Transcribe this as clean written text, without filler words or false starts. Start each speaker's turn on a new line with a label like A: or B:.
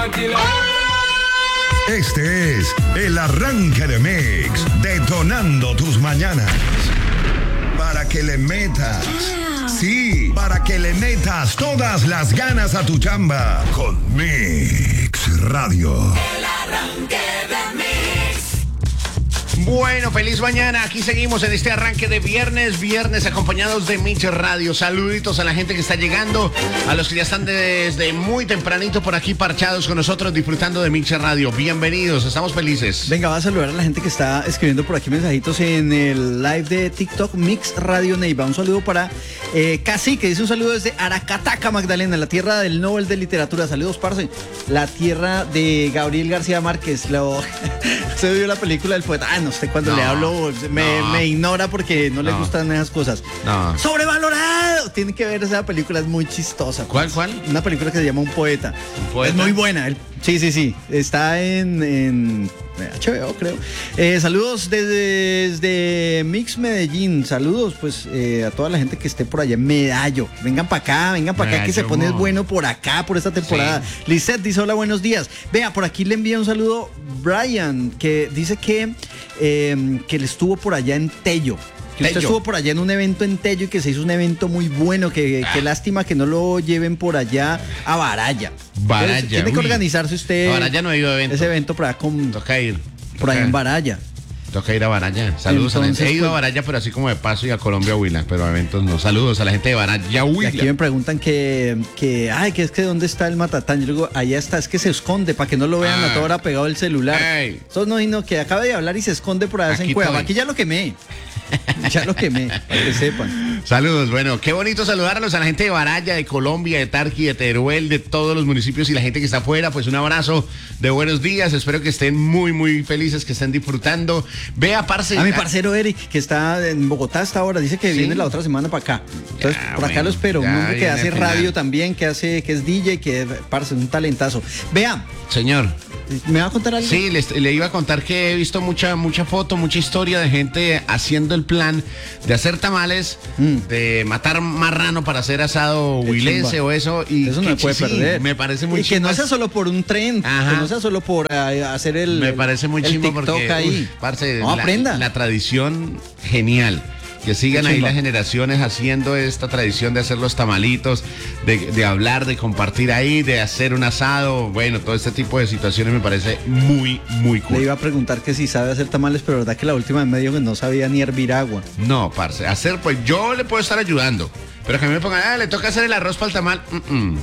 A: Este es el arranque de Mix, detonando tus mañanas. Para que le metas, sí, para que le metas todas las ganas a tu chamba con Mix Radio.
B: El arranque de Mix.
C: Bueno, feliz mañana. Aquí seguimos en este arranque de viernes acompañados de Mix Radio. Saluditos a la gente que está llegando, a los que ya están desde muy tempranito por aquí parchados con nosotros disfrutando de Mix Radio. Bienvenidos, estamos felices.
D: Venga, va a saludar a la gente que está escribiendo por aquí mensajitos en el live de TikTok Mix Radio Neiva. Un saludo para Cacique, dice un saludo desde Aracataca, Magdalena, la tierra del Nobel de Literatura. Saludos, parce. La tierra de Gabriel García Márquez. Se vio la película del poeta. No sé, cuando le hablo me ignora porque no le gustan esas cosas. ¡Sobrevalorado! Tiene que ver esa película, es muy chistosa.
C: ¿Cuál?
D: Una película que se llama Un Poeta. Es muy buena. Sí. Está en HBO, creo. Saludos desde Mix Medellín. Saludos, pues, a toda la gente que esté por allá en Medallo. Vengan para acá, que se pone bueno por acá, por esta temporada. Sí. Lisette dice, hola, buenos días. Vea, por aquí le envía un saludo Brian, que dice que le estuvo por allá en Tello. Que usted estuvo por allá en un evento en Tello y que se hizo un evento muy bueno, que lástima que no lo lleven por allá a Baraya. Entonces, tiene que organizarse usted.
C: A Baraya no ha ido evento.
D: Ese evento por allá
C: Toca ir.
D: Por allá en Baraya.
C: Toca ir a Baraya. Saludos. Entonces, he ido a Baraya, pero así como de paso, y a Colombia Huila, pero a eventos no. Saludos a la gente de Baraya Huila.
D: Aquí me preguntan que es que ¿dónde está el Matatán? Yo digo, allá está, es que se esconde para que no lo vean a toda hora pegado el celular. Eso no, que acaba de hablar y se esconde por allá en Cueva. Aquí ya lo quemé. Para que sepan.
C: Saludos, bueno, qué bonito saludarlos a la gente de Baraya, de Colombia, de Tarqui, de Teruel, de todos los municipios y la gente que está afuera, pues un abrazo de buenos días, espero que estén muy felices, que estén disfrutando. Vea, parce.
D: A mi parcero Eric, que está en Bogotá hasta ahora, dice que viene la otra semana para acá. Entonces, por acá lo espero, un hombre que hace radio también, que es DJ, que parce, un talentazo. Vea.
C: Señor.
D: ¿Me va a contar algo?
C: Sí, le iba a contar que he visto mucha foto, mucha historia de gente haciendo el plan de hacer tamales, de matar marrano para hacer asado huilense o eso. Y
D: eso no me puede perder.
C: Me parece muy
D: chimba. Y que no sea solo por un tren, que no sea solo por hacer el
C: Me parece muy chimba porque,
D: ahí.
C: Parce,
D: aprenda.
C: La tradición, genial. Que sigan ahí las generaciones haciendo esta tradición de hacer los tamalitos, de hablar, de compartir ahí, de hacer un asado. Bueno, todo este tipo de situaciones me parece muy cool.
D: Le iba a preguntar que si sabe hacer tamales, pero verdad que la última vez me dijo que no sabía ni hervir agua.
C: No, parce, pues yo le puedo estar ayudando, pero que a mí me pongan, le toca hacer el arroz para el tamal.